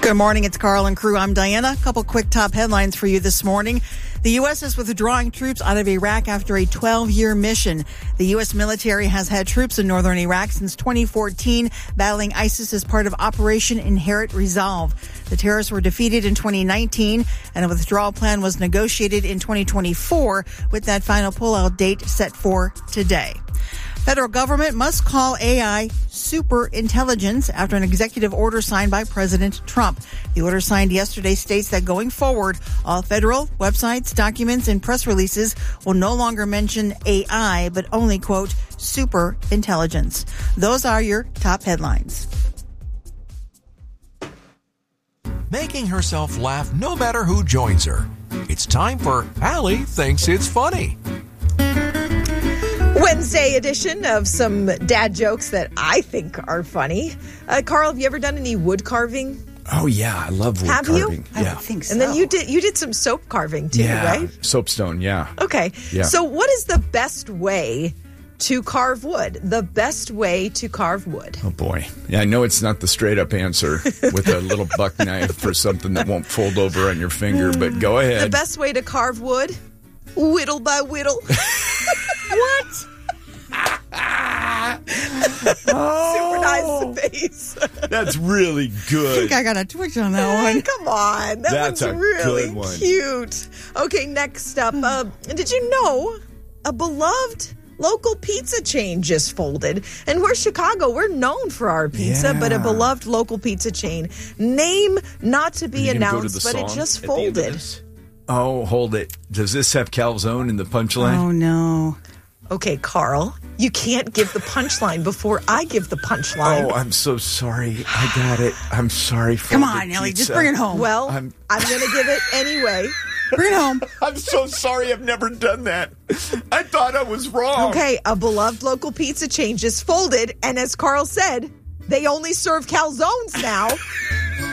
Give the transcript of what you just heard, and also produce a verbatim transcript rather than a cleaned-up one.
Good morning. It's Carl and crew. I'm Diana. A couple quick top headlines for you this morning. The U S is withdrawing troops out of Iraq after a twelve-year mission. The U S military has had troops in northern Iraq since twenty fourteen, battling ISIS as part of Operation Inherent Resolve. The terrorists were defeated in twenty nineteen, and a withdrawal plan was negotiated in twenty twenty-four, with that final pullout date set for today. Federal government must call A I super intelligence after an executive order signed by President Trump. The order signed yesterday states that going forward, all federal websites, documents, and press releases will no longer mention A I, but only, quote, super intelligence. Those are your top headlines. Making herself laugh no matter who joins her. It's time for Allie Thinks It's Funny. Wednesday edition of some dad jokes that I think are funny. Uh, Carl, have you ever done any wood carving? Oh, yeah. I love wood have carving. You? I yeah. would think so. And then you did you did some soap carving too, yeah. right? Soapstone, yeah. Okay. Yeah. So what is the best way to carve wood? The best way to carve wood. Oh, boy. Yeah, I know it's not the straight-up answer with a little buck knife or something that won't fold over on your finger, but go ahead. The best way to carve wood? Whittle by whittle. What? Oh, Super nice face. That's really I good. think I got a twitch on that one. Come on. That That's one's a really good one. cute. Okay, next up. Uh, did you know a beloved local pizza chain just folded? And we're Chicago. We're known for our pizza, Yeah. but a beloved local pizza chain. Name not to be Are you gonna go to announced, the but it song just at the end of folded. this? Oh, hold it. Does this have calzone in the punchline? Oh, no. Okay, Carl, you can't give the punchline before I give the punchline. Oh, I'm so sorry. I got it. I'm sorry for Come the on, Ellie. Just pizza. bring it home. Well, I'm- I'm, going to give it anyway. Bring it home. I'm so sorry. I've never done that. I thought I was wrong. Okay, a beloved local pizza chain just folded, and as Carl said, they only serve calzones now.